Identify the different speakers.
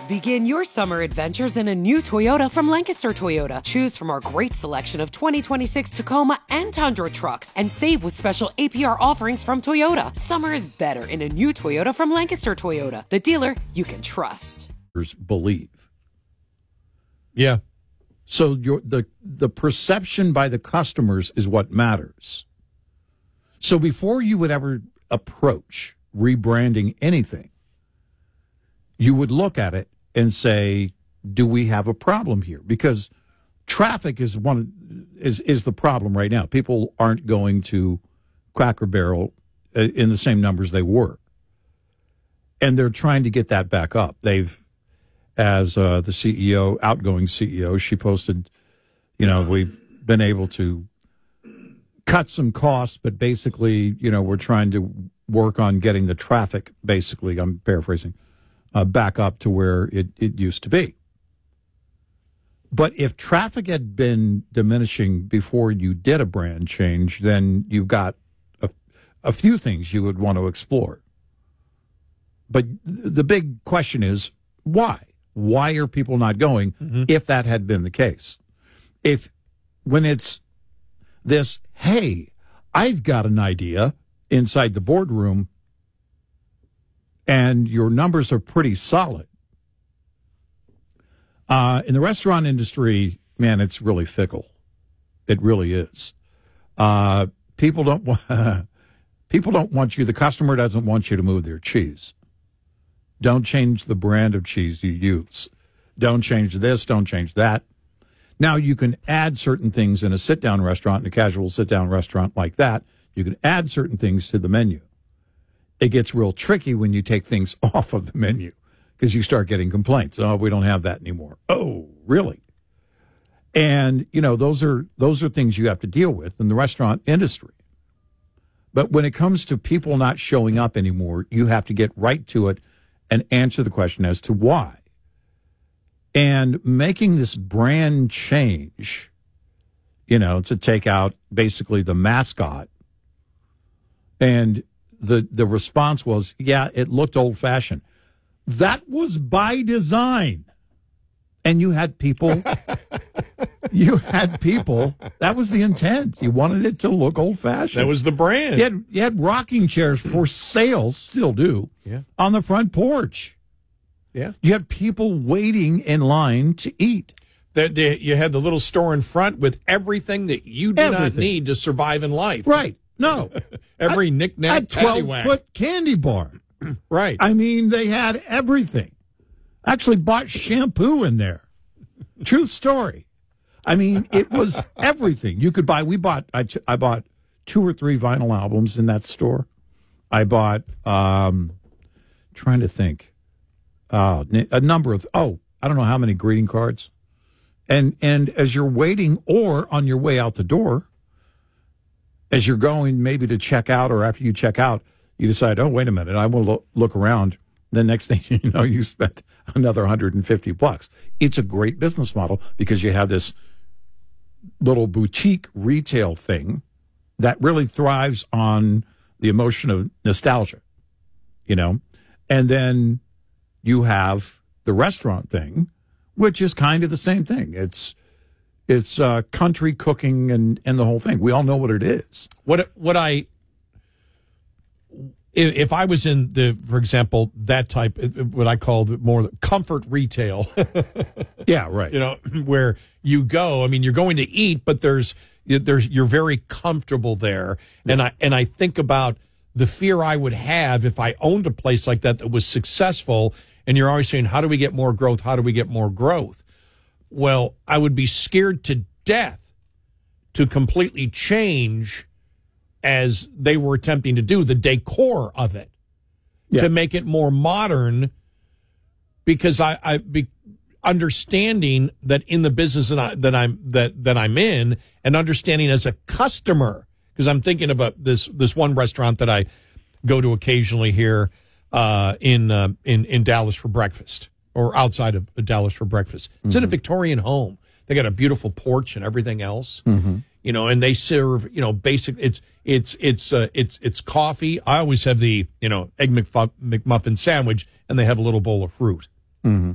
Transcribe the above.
Speaker 1: Begin your summer adventures in a new Toyota from Lancaster Toyota. Choose from our great selection of 2026 Tacoma and Tundra trucks and save with special APR offerings from Toyota. Summer is better in a new Toyota from Lancaster Toyota, the dealer you can trust.
Speaker 2: Believe.
Speaker 3: Yeah.
Speaker 2: So the perception by the customers is what matters. So before you would ever approach rebranding anything, you would look at it and say, do we have a problem here? Because traffic is the problem right now. People aren't going to Cracker Barrel in the same numbers they were. And they're trying to get that back up. As the CEO, outgoing CEO, she posted, we've been able to cut some costs, but basically, we're trying to work on getting the traffic, basically, I'm paraphrasing, back up to where it used to be. But if traffic had been diminishing before you did a brand change, then you've got a few things you would want to explore. But the big question is, why? Why are people not going if that had been the case? When it's this, hey, I've got an idea inside the boardroom, and your numbers are pretty solid. In the restaurant industry, man, it's really fickle. It really is. People don't want you. The customer doesn't want you to move their cheese. Don't change the brand of cheese you use. Don't change this. Don't change that. Now, you can add certain things in a sit-down restaurant, in a casual sit-down restaurant like that. You can add certain things to the menu. It gets real tricky when you take things off of the menu because you start getting complaints. Oh, we don't have that anymore. Oh, really? And, those are things you have to deal with in the restaurant industry. But when it comes to people not showing up anymore, you have to get right to it and answer the question as to why. And making this brand change, to take out basically the mascot. And the response was, yeah, it looked old-fashioned. That was by design. And you had people, that was the intent. You wanted it to look old-fashioned.
Speaker 3: That was the brand.
Speaker 2: You had rocking chairs for sale, still do, on the front porch.
Speaker 3: Yeah.
Speaker 2: You had people waiting in line to eat.
Speaker 3: You had the little store in front with everything that you do not need to survive in life.
Speaker 2: Right. No.
Speaker 3: Every knick-knack,
Speaker 2: a 12-foot candy bar.
Speaker 3: Right.
Speaker 2: I mean, they had everything. Actually bought shampoo in there. True story. I mean, it was everything you could buy. I bought 2 or 3 vinyl albums in that store. I bought, trying to think, a number of, I don't know how many greeting cards. And as you're waiting or on your way out the door, as you're going maybe to check out or after you check out, you decide, oh, wait a minute, I will look around. The next thing you know, you spent another $150. It's a great business model because you have this little boutique retail thing that really thrives on the emotion of nostalgia, and then you have the restaurant thing, which is kind of the same thing. It's country cooking and the whole thing. We all know what it is.
Speaker 3: If I was in for example, that type, what I call more comfort retail.
Speaker 2: Yeah, right.
Speaker 3: Where you go, I mean, you're going to eat, but you're very comfortable there. Yeah. And I think about the fear I would have if I owned a place like that was successful. And you're always saying, how do we get more growth? How do we get more growth? Well, I would be scared to death to completely change, as they were attempting to do, the decor of it, to make it more modern, because I understanding that in the business that I'm in, and understanding as a customer, because I'm thinking of this one restaurant that I go to occasionally here in Dallas for breakfast, or outside of Dallas for breakfast. It's in a Victorian home. They got a beautiful porch and everything else. Mm-hmm. And they serve, basic. It's coffee. I always have the, Egg McMuffin sandwich, and they have a little bowl of fruit. Mm-hmm.